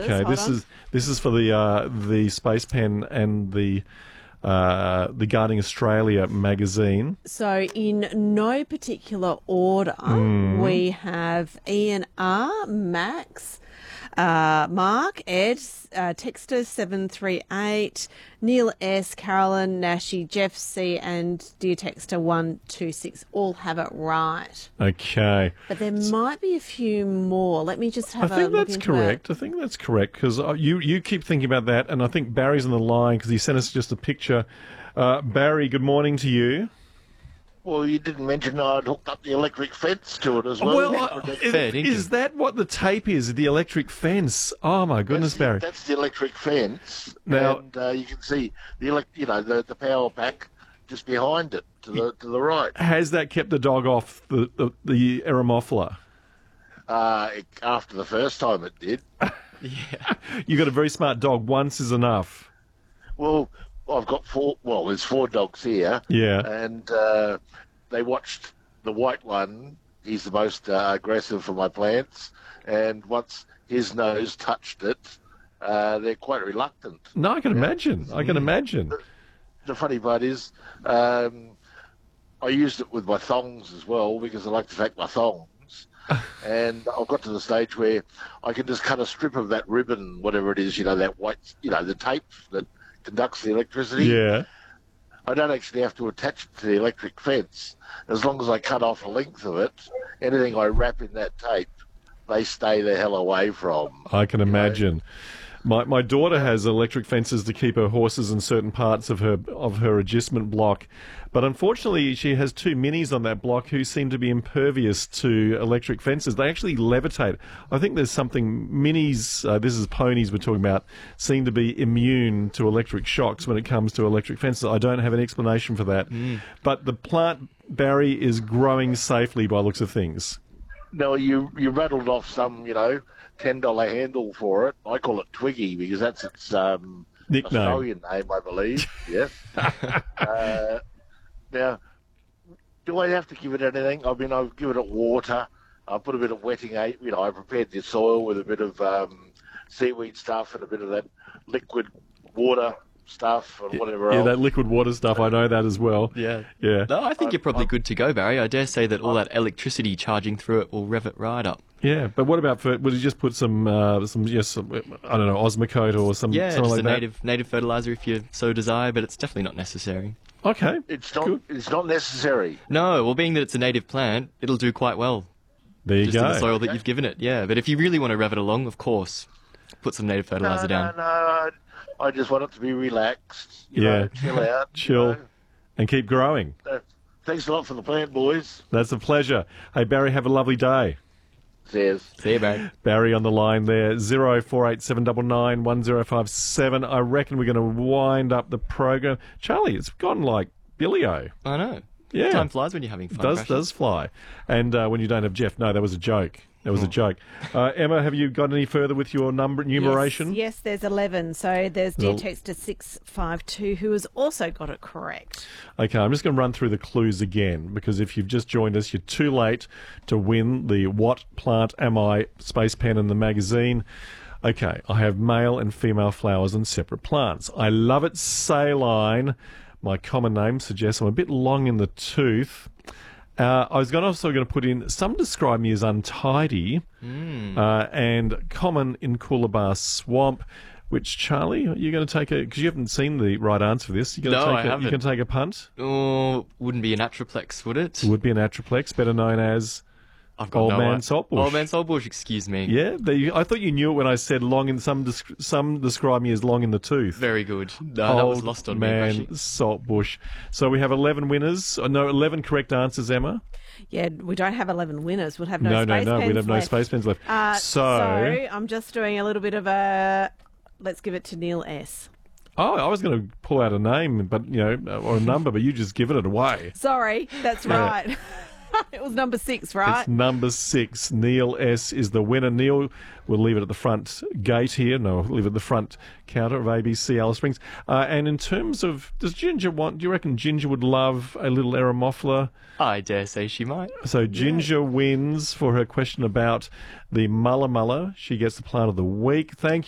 Okay, this is for the Space Pen and the Guarding Australia magazine. So in no particular order, we have Ian R, Max, Mark, Ed, Texter 738, Neil S, Carolyn, Nashi, Jeff C, and Dear Texter 126 all have it right. Okay. But there might be a few more. Let me just have a look I think that's into correct. I think that's correct because you keep thinking about that, and I think Barry's on the line because he sent us just a picture. Barry, good morning to you. Well, you didn't mention I'd hooked up the electric fence to it as well. Is that what the tape is? The electric fence? Oh my goodness, Barry! That's the electric fence. Now, and you can see the power pack just behind it to the right. Has that kept the dog off the Eremophila? After the first time, it did. Yeah, you got a very smart dog. Once is enough. Well, I've got four. Well, there's 4 dogs here. Yeah, and they watched the white one. He's the most aggressive for my plants, and once his nose touched it, they're quite reluctant. No, I can imagine. I can imagine. The funny part is, I used it with my thongs as well because I like to take my thongs. And I've got to the stage where I can just cut a strip of that ribbon, whatever it is, that white, the tape that conducts the electricity. Yeah. I don't actually have to attach it to the electric fence. As long as I cut off a length of it, anything I wrap in that tape, they stay the hell away from. I can imagine. My daughter has electric fences to keep her horses in certain parts of her agistment block, but unfortunately she has 2 minis on that block who seem to be impervious to electric fences. They actually levitate. I think there's something minis. This is ponies we're talking about. Seem to be immune to electric shocks when it comes to electric fences. I don't have an explanation for that, but the plant, Barry, is growing safely by looks of things. No, you rattled off some, $10 handle for it. I call it Twiggy because that's its nickname. Australian name, I believe. Yes. Now, do I have to give it anything? I mean, I've given it water. I put a bit of wetting aid. I prepared the soil with a bit of seaweed stuff and a bit of that liquid water stuff and whatever else. Yeah, that liquid water stuff, I know that as well. Yeah. Yeah. No, I think you're probably good to go, Barry. I dare say that all that electricity charging through it will rev it right up. Yeah, but what about would you just put some I don't know, Osmocote or something just like that? native fertilizer if you so desire, but it's definitely not necessary. Okay. It's not necessary. No, well, being that it's a native plant, it'll do quite well. There you just go. in the soil that you've given it, yeah. But if you really want to rev it along, of course, put some native fertilizer down. No, I just want it to be relaxed. Chill out. Chill. And keep growing. Thanks a lot for the plant, boys. That's a pleasure. Hey, Barry, have a lovely day. Cheers. See you, Barry. Barry on the line there, 0487991057. I reckon we're going to wind up the program. Charlie, it's gone like Billy-O. I know. Yeah. Time flies when you're having fun. Does fly. And when you don't have Jeff. No, that was a joke. That was a joke. Emma, have you got any further with your numeration? Yes, there's 11. So there's Dear Texter 652 who has also got it correct. Okay, I'm just going to run through the clues again because if you've just joined us, you're too late to win the What Plant Am I Space Pen and the magazine. Okay, I have male and female flowers and separate plants. I love it saline. My common name suggests I'm a bit long in the tooth. I was also going to put in, some describe me as untidy and common in Coolabah Swamp, which, Charlie, you're going to take because you haven't seen the right answer for this. I haven't. You can take a punt? Oh, wouldn't be an Atriplex, would it? It would be an Atriplex, better known as Old Man Saltbush. Old Man Saltbush, excuse me. Yeah, I thought you knew it when I said long in some describe me as long in the tooth. Very good. No, that was lost on me. Old Man Saltbush. So we have 11 winners. No, 11 correct answers, Emma. Yeah, we don't have 11 winners. We'll have no space pens we'd have no left. space pens left. So I'm just doing a little bit of let's give it to Neil S. Oh, I was going to pull out a name, but or a number, but you just given it away. Sorry, that's right. It was number 6, right? It's number 6. Neil S. is the winner. Neil, we'll leave it at the front gate here. No, we'll leave it at the front counter of ABC Alice Springs. And in terms of, do you reckon Ginger would love a little Eremophila? I dare say she might. So Ginger wins for her question about the Mulla Mulla. She gets the plant of the week. Thank you.